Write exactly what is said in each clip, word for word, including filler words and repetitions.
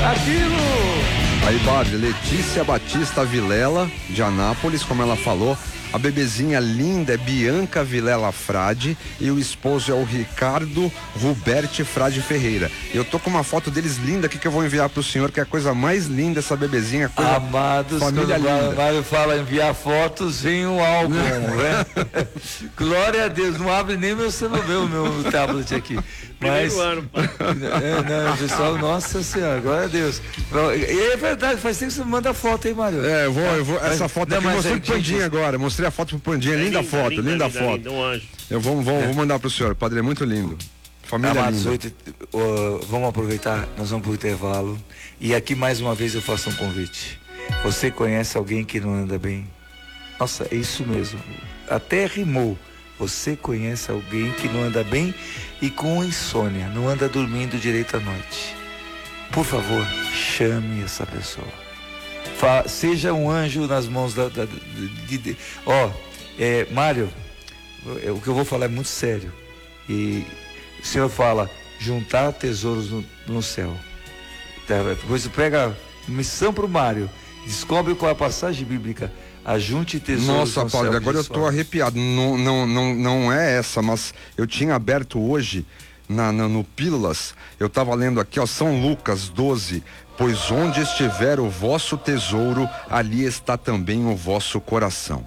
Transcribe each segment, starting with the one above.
Aquilo! Aí, padre, Letícia Batista Vilela, de Anápolis, como ela falou. A bebezinha linda é Bianca Vilela Frade e o esposo é o Ricardo Ruberti Frade Ferreira. Eu tô com uma foto deles linda aqui que eu vou enviar pro senhor, que é a coisa mais linda essa bebezinha. Coisa... Amados, família quando linda. o Mário fala enviar fotos, vem um álbum, né? Glória a Deus, não abre nem meu celular, meu tablet aqui. Mas, Primeiro ano, pai. É, não, pessoal, nossa senhora, glória a Deus. E é verdade, faz tempo que você me manda foto, hein, Mário? É, eu vou, eu vou essa Mas, foto não, aqui eu mas mostrei é, pro Pandinha gente, agora, mostrei a foto pro Pandinha, É linda, linda, foto, linda, linda, linda, foto. linda, um anjo. Eu vou, vou, vou mandar pro senhor, padre, é muito lindo. Família Amados, linda. oito, uh, vamos aproveitar, nós vamos pro intervalo. E aqui mais uma vez eu faço um convite. Você conhece alguém que não anda bem? Nossa, é isso mesmo. Até rimou. Você conhece alguém que não anda bem e com insônia, não anda dormindo direito à noite. Por favor, chame essa pessoa. Fa- seja um anjo nas mãos da... da de, de, ó, é, Mário, o que eu vou falar é muito sério. E o Senhor fala, juntar tesouros no, no céu. Depois pega missão para o Mário, descobre qual é a passagem bíblica. Ajunte tesouros Nossa, no padre, céu. agora eu tô arrepiado. Não, não, não, não é essa, mas eu tinha aberto hoje na, na, no Pílulas. Eu tava lendo aqui, ó, São Lucas doze. Pois onde estiver o vosso tesouro, ali está também o vosso coração.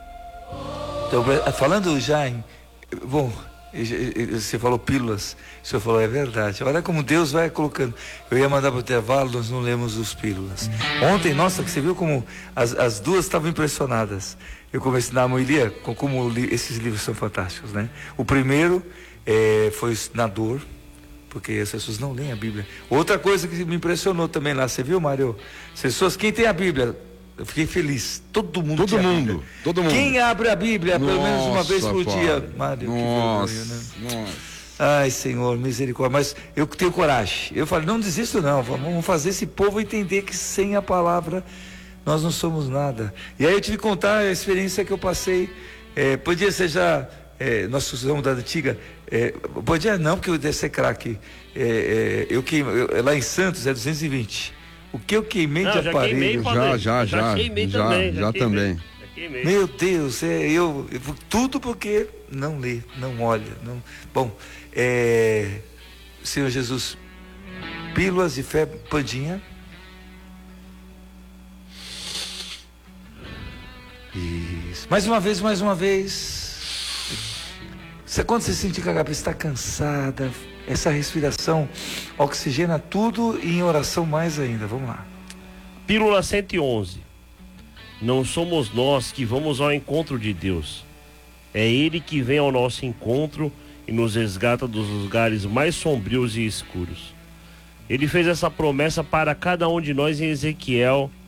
Então, falando já em... Bom, você falou pílulas, o senhor falou, é verdade. Olha como Deus vai colocando. Eu ia mandar para o intervalo, nós não lemos os pílulas. Ontem, nossa, que você viu como as, as duas estavam impressionadas. Eu comecei na Moilia, com como li, esses livros são fantásticos, né? O primeiro é, foi na dor, porque as pessoas não leem a Bíblia. Outra coisa que me impressionou também lá, você viu, Mário? As pessoas, quem tem a Bíblia? Eu fiquei feliz. Todo mundo Todo tinha a mundo, Bíblia. todo mundo. Quem abre a Bíblia Nossa, pelo menos uma vez por padre. dia? Mário, Nossa, que vergonha, né? nossa. Ai, Senhor, misericórdia. Mas eu tenho coragem. Eu falei, não desisto não. Vamos fazer esse povo entender que sem a palavra nós não somos nada. E aí eu tive que contar a experiência que eu passei. É, podia ser já... É, nós somos da antiga, é, podia não, porque eu ia ser craque. É, é, eu queimei, eu, lá em Santos é duzentos e vinte. O que eu queimei Não, de já aparelho. queimei, Já, padre. já, Já já. queimei Já, também, já já queimei. também. Já queimei. Meu Deus, é, eu, eu tudo porque não lê, não olha, não. Bom, é, Senhor Jesus, pílulas de fé, Pandinha. Isso. Mais uma vez, mais uma vez. Você, quando você sentir que a cabeça está cansada, essa respiração oxigena tudo e em oração mais ainda. Vamos lá. Pílula cento e onze. Não somos nós que vamos ao encontro de Deus. É Ele que vem ao nosso encontro e nos resgata dos lugares mais sombrios e escuros. Ele fez essa promessa para cada um de nós em Ezequiel